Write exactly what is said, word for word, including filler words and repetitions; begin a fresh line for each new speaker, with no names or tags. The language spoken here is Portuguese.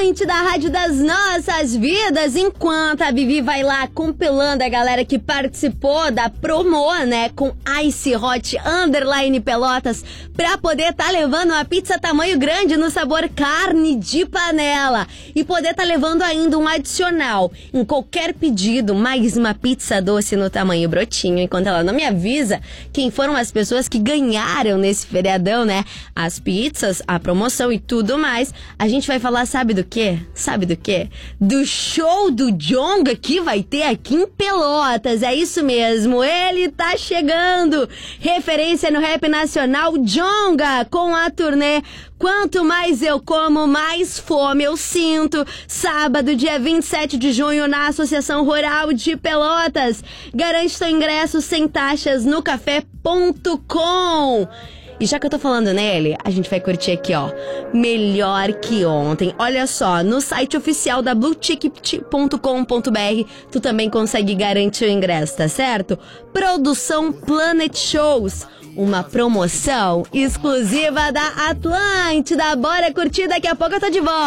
Atlântida, a rádio das nossas vidas. Enquanto a Vivi vai lá compilando a galera que participou da promo, né, com Ice Hot Underline Pelotas, pra poder tá levando uma pizza tamanho grande no sabor carne de panela. E poder tá levando ainda um adicional em qualquer pedido, mais uma pizza doce no tamanho brotinho. Enquanto ela não me avisa quem foram as pessoas que ganharam nesse feriadão, né, as pizzas, a promoção e tudo mais, a gente vai falar, sabe do quê? Sabe do quê? Do show do Djonga que vai ter aqui em Pelotas. É isso mesmo, ele tá chegando. Referência no rap nacional, Djonga, com a turnê Quanto Mais Eu Como, Mais Fome Eu Sinto. Sábado, dia vinte e sete de junho, na Associação Rural de Pelotas. Garante seu ingresso sem taxas no café ponto com. E já que eu tô falando nele, a gente vai curtir aqui, ó, Melhor Que Ontem. Olha só, no site oficial da blue ticket ponto com ponto b r, tu também consegue garantir o ingresso, tá certo? Produção Planet Shows, uma promoção exclusiva da Atlântida. Bora curtir, daqui a pouco eu tô de volta.